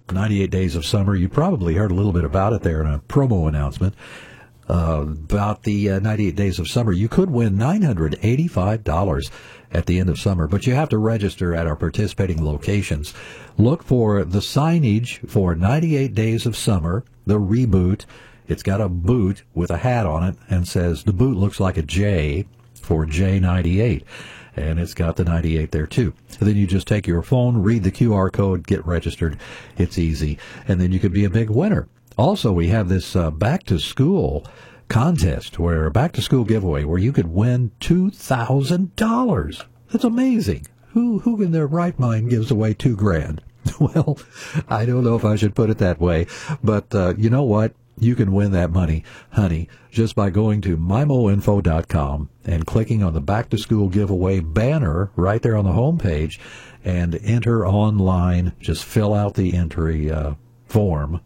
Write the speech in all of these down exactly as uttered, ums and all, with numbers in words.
ninety-eight Days of Summer. You probably heard a little bit about it there in a promo announcement uh, about the uh, ninety-eight Days of Summer. You could win nine hundred eighty-five dollars at the end of summer, but you have to register at our participating locations. Look for the signage for ninety-eight Days of Summer, the reboot. It's got a boot with a hat on it and says the boot looks like a J for J ninety-eight. And it's got the ninety-eight there, too. And then you just take your phone, read the Q R code, get registered. It's easy. And then you could be a big winner. Also, we have this uh, back-to-school contest, where a back-to-school giveaway, where you could win two thousand dollars. That's amazing. Who who in their right mind gives away two grand? Well, I don't know if I should put it that way. But uh, you know what? You can win that money, honey, just by going to my mo info dot com and clicking on the Back to School Giveaway banner right there on the home page and enter online. Just fill out the entry uh, form,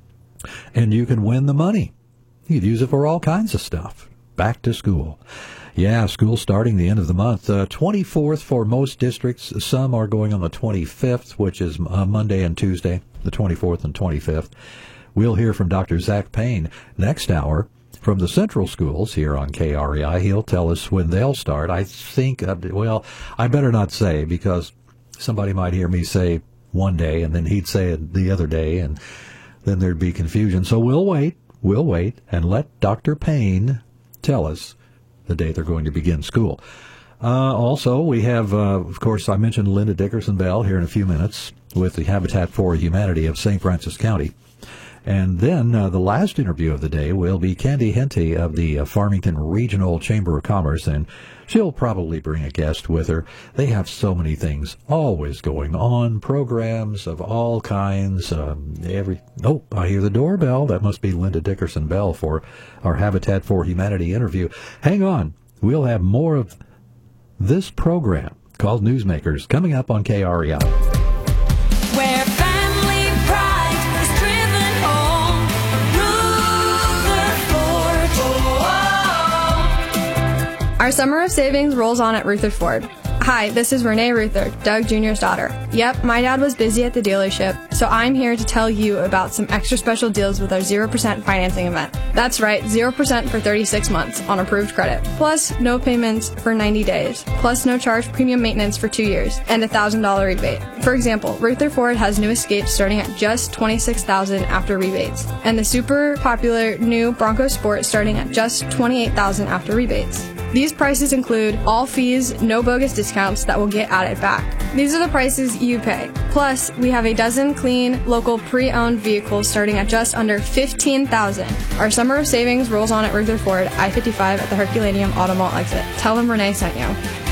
and you can win the money. You could use it for all kinds of stuff. Back to school. Yeah, school starting the end of the month. Uh, twenty-fourth for most districts. Some are going on the twenty-fifth, which is uh, Monday and Tuesday, the twenty-fourth and twenty-fifth. We'll hear from Doctor Zach Payne next hour from the Central Schools here on K R E I. He'll tell us when they'll start. I think, uh, well, I better not say, because somebody might hear me say one day and then he'd say it the other day, and then there'd be confusion. So we'll wait, we'll wait, and let Doctor Payne tell us the day they're going to begin school. Uh, also, we have, uh, of course, I mentioned Linda Dickerson Bell here in a few minutes with the Habitat for Humanity of Saint Francis County. And then uh, the last interview of the day will be Candy Henty of the uh, Farmington Regional Chamber of Commerce, and she'll probably bring a guest with her. They have so many things always going on, programs of all kinds. Um, every Oh, I hear the doorbell. That must be Linda Dickerson Bell for our Habitat for Humanity interview. Hang on. We'll have more of this program called Newsmakers coming up on K R E I. Where family pride is driven home, Rutherford. Oh, oh. Our summer of savings rolls on at Rutherford. Hi, this is Renee Ruther, Doug Junior's daughter. Yep, my dad was busy at the dealership, so I'm here to tell you about some extra special deals with our zero percent financing event. That's right, zero percent for thirty-six months on approved credit, plus no payments for ninety days, plus no charge premium maintenance for two years, and a one thousand dollars rebate. For example, Rutherford has new Escapes starting at just twenty-six thousand dollars after rebates, and the super popular new Bronco Sport starting at just twenty-eight thousand dollars after rebates. These prices include all fees, no bogus discounts that will get added back. These are the prices you pay. Plus, we have a dozen clean, local, pre-owned vehicles starting at just under fifteen thousand dollars. Our summer of savings rolls on at Rutherford, I fifty-five at the Herculaneum Auto Mall exit. Tell them Renee sent you.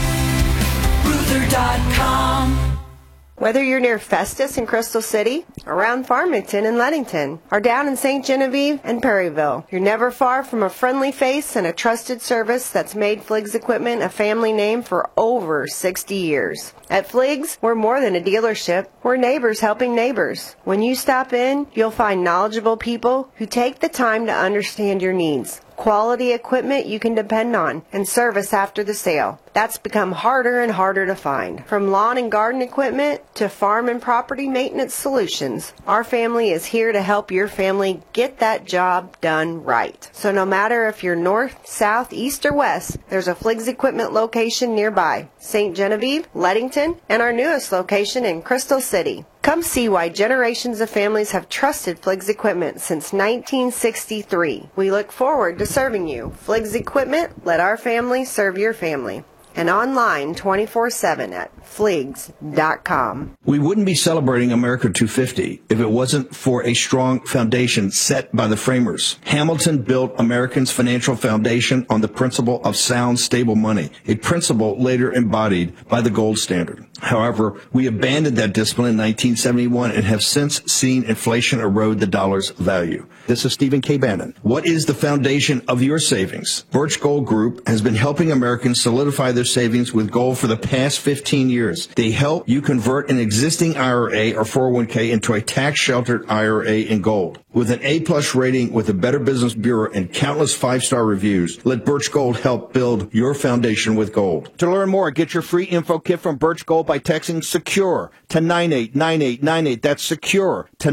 Ruther dot com. Whether you're near Festus in Crystal City, around Farmington and Leadington, or down in Saint Genevieve and Perryville, you're never far from a friendly face and a trusted service that's made Fliggs Equipment a family name for over sixty years. At Fliggs, we're more than a dealership. We're neighbors helping neighbors. When you stop in, you'll find knowledgeable people who take the time to understand your needs. Quality equipment you can depend on, and service after the sale. That's become harder and harder to find. From lawn and garden equipment to farm and property maintenance solutions, our family is here to help your family get that job done right. So no matter if you're north, south, east, or west, there's a Fliggs Equipment location nearby. Saint Genevieve, Leadington, and our newest location in Crystal City. Come see why generations of families have trusted Fliggs Equipment since nineteen sixty-three. We look forward to serving you. Fliggs Equipment, let our family serve your family. And online twenty-four seven at fliggs dot com. We wouldn't be celebrating America two fifty if it wasn't for a strong foundation set by the framers. Hamilton built Americans' financial foundation on the principle of sound, stable money, a principle later embodied by the gold standard. However, we abandoned that discipline in nineteen seventy-one and have since seen inflation erode the dollar's value. This is Stephen K. Bannon. What is the foundation of your savings? Birch Gold Group has been helping Americans solidify their savings with gold for the past fifteen years. They help you convert an existing I R A or four oh one k into a tax-sheltered I R A in gold. With an A-plus rating with the Better Business Bureau and countless five-star reviews, let Birch Gold help build your foundation with gold. To learn more, get your free info kit from Birch Gold by texting SECURE to nine eight nine eight nine eight. That's SECURE to